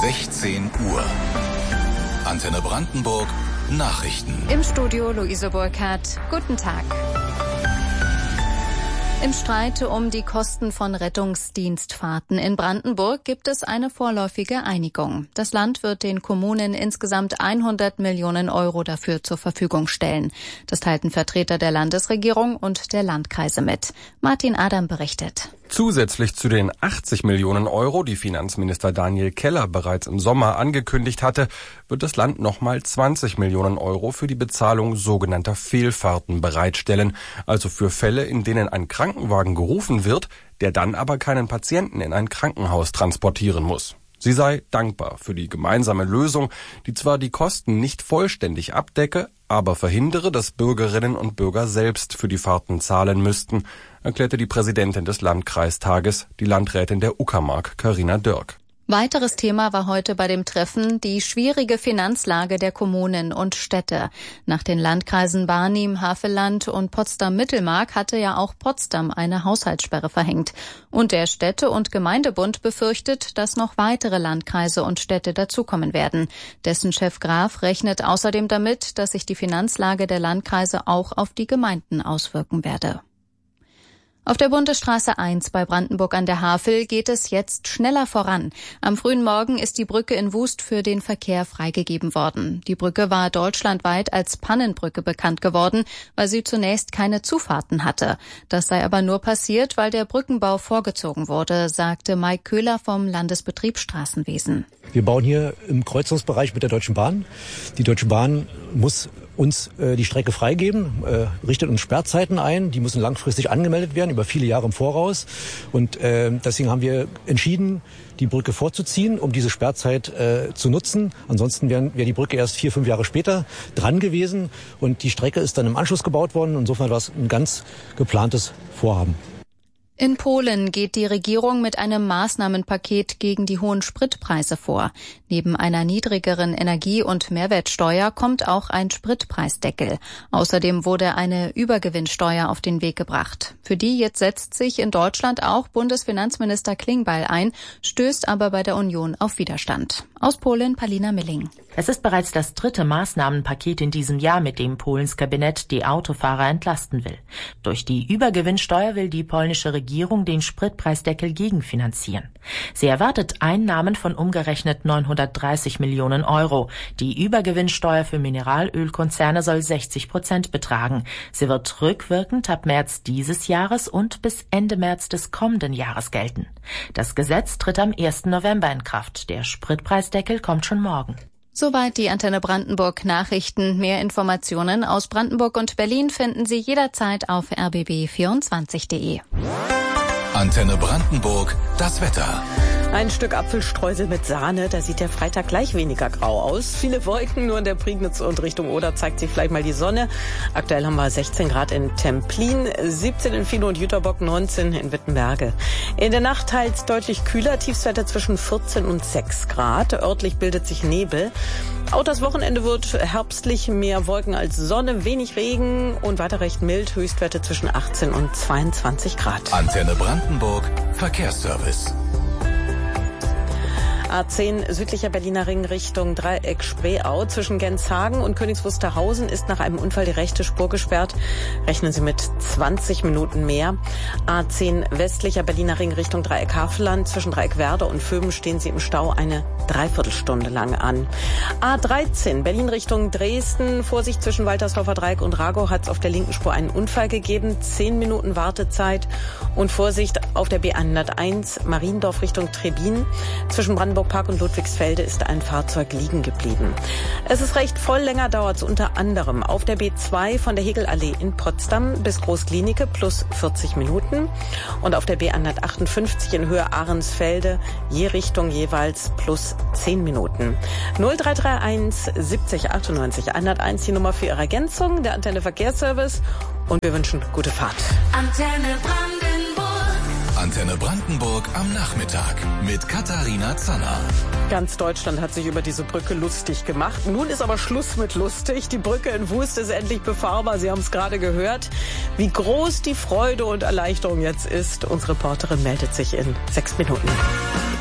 16 Uhr. Antenne Brandenburg, Nachrichten. Im Studio Luise Burkhardt. Guten Tag. Im Streit um die Kosten von Rettungsdienstfahrten in Brandenburg gibt es eine vorläufige Einigung. Das Land wird den Kommunen insgesamt 100 Millionen Euro dafür zur Verfügung stellen. Das teilten Vertreter der Landesregierung und der Landkreise mit. Martin Adam berichtet. Zusätzlich zu den 80 Millionen Euro, die Finanzminister Daniel Keller bereits im Sommer angekündigt hatte, wird das Land nochmal 20 Millionen Euro für die Bezahlung sogenannter Fehlfahrten bereitstellen, also für Fälle, in denen ein Krankenwagen gerufen wird, der dann aber keinen Patienten in ein Krankenhaus transportieren muss. Sie sei dankbar für die gemeinsame Lösung, die zwar die Kosten nicht vollständig abdecke, aber verhindere, dass Bürgerinnen und Bürger selbst für die Fahrten zahlen müssten, erklärte die Präsidentin des Landkreistages, die Landrätin der Uckermark, Carina Dörk. Weiteres Thema war heute bei dem Treffen die schwierige Finanzlage der Kommunen und Städte. Nach den Landkreisen Barnim, Havelland und Potsdam-Mittelmark hatte ja auch Potsdam eine Haushaltssperre verhängt. Und der Städte- und Gemeindebund befürchtet, dass noch weitere Landkreise und Städte dazukommen werden. Dessen Chef Graf rechnet außerdem damit, dass sich die Finanzlage der Landkreise auch auf die Gemeinden auswirken werde. Auf der Bundesstraße 1 bei Brandenburg an der Havel geht es jetzt schneller voran. Am frühen Morgen ist die Brücke in Wust für den Verkehr freigegeben worden. Die Brücke war deutschlandweit als Pannenbrücke bekannt geworden, weil sie zunächst keine Zufahrten hatte. Das sei aber nur passiert, weil der Brückenbau vorgezogen wurde, sagte Mike Köhler vom Landesbetrieb Straßenwesen. Wir bauen hier im Kreuzungsbereich mit der Deutschen Bahn. Die Deutsche Bahn muss uns die Strecke freigeben, richtet uns Sperrzeiten ein. Die müssen langfristig angemeldet werden, über viele Jahre im Voraus. Und deswegen haben wir entschieden, die Brücke vorzuziehen, um diese Sperrzeit zu nutzen. Ansonsten wäre die Brücke erst 4-5 Jahre später dran gewesen. Und die Strecke ist dann im Anschluss gebaut worden. Insofern war es ein ganz geplantes Vorhaben. In Polen geht die Regierung mit einem Maßnahmenpaket gegen die hohen Spritpreise vor. Neben einer niedrigeren Energie- und Mehrwertsteuer kommt auch ein Spritpreisdeckel. Außerdem wurde eine Übergewinnsteuer auf den Weg gebracht. Für die jetzt setzt sich in Deutschland auch Bundesfinanzminister Klingbeil ein, stößt aber bei der Union auf Widerstand. Aus Polen Palina Milling. Es ist bereits das 3. Maßnahmenpaket in diesem Jahr, mit dem Polens Kabinett die Autofahrer entlasten will. Durch die Übergewinnsteuer will die polnische Regierung den Spritpreisdeckel gegenfinanzieren. Sie erwartet Einnahmen von umgerechnet 930 Millionen Euro. Die Übergewinnsteuer für Mineralölkonzerne soll 60% betragen. Sie wird rückwirkend ab März dieses Jahres und bis Ende März des kommenden Jahres gelten. Das Gesetz tritt am 1. November in Kraft. Der Spritpreisdeckel kommt schon morgen. Soweit die Antenne Brandenburg Nachrichten. Mehr Informationen aus Brandenburg und Berlin finden Sie jederzeit auf rbb24.de. Antenne Brandenburg, das Wetter. Ein Stück Apfelstreusel mit Sahne, da sieht der Freitag gleich weniger grau aus. Viele Wolken, nur in der Prignitz und Richtung Oder zeigt sich vielleicht mal die Sonne. Aktuell haben wir 16 Grad in Templin, 17 in Fino und Jüterbock, 19 in Wittenberge. In der Nacht teils deutlich kühler, Tiefstwerte zwischen 14 und 6 Grad. Örtlich bildet sich Nebel. Auch das Wochenende wird herbstlich, mehr Wolken als Sonne, wenig Regen und weiter recht mild, Höchstwerte zwischen 18 und 22 Grad. Antenne Brandenburg, Verkehrsservice. A10 südlicher Berliner Ring Richtung Dreieck Spreeau. Zwischen Genshagen und Königs Wusterhausen ist nach einem Unfall die rechte Spur gesperrt. Rechnen Sie mit 20 Minuten mehr. A10 westlicher Berliner Ring Richtung Dreieck Havelland. Zwischen Dreieck Werder und Vöben stehen Sie im Stau eine Dreiviertelstunde lang an. A13 Berlin Richtung Dresden. Vorsicht zwischen Waltersdorfer Dreieck und Ragow hat es auf der linken Spur einen Unfall gegeben. 10 Minuten Wartezeit. Und Vorsicht auf der B101 Mariendorf Richtung Trebin. Zwischen Brandenburg Park und Ludwigsfelde ist ein Fahrzeug liegen geblieben. Es ist recht voll, länger dauert es unter anderem auf der B2 von der Hegelallee in Potsdam bis Großklinike plus 40 Minuten und auf der B158 in Höhe Ahrensfelde je Richtung jeweils plus 10 Minuten. 0331 70 98 101 die Nummer für Ihre Ergänzung, der Antenne Verkehrsservice und wir wünschen gute Fahrt. Antenne Brandenburg am Nachmittag mit Katharina Zanner. Ganz Deutschland hat sich über diese Brücke lustig gemacht. Nun ist aber Schluss mit lustig. Die Brücke in Wust ist endlich befahrbar. Sie haben es gerade gehört. Wie groß die Freude und Erleichterung jetzt ist. Unsere Reporterin meldet sich in 6 Minuten.